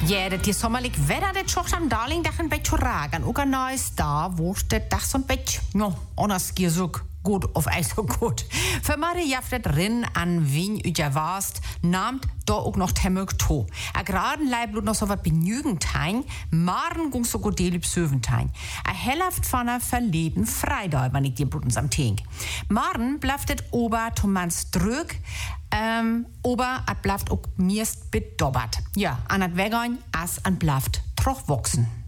Ja, das ist sommerlich Wetter, das schaut am Darling doch ein bisschen ragen. Auch ein neues da, wo das doch so ein bisschen, ja, anders gesucht. Gut, auf Eis so gut. Für Marie jaftet rin an Wien üja warst, nahmt da auch noch Temmel to. A graden Leiblut noch so was Benügentein, Maren gung so gut delib Söventein. A Hälft von a verleden Freitag, wenn ich die Blutens am Tink. Maren blaftet ober Tomans drück, ober at blaft auch mirst bedobbert. Ja, an at Wegein as an blaft troch wachsen.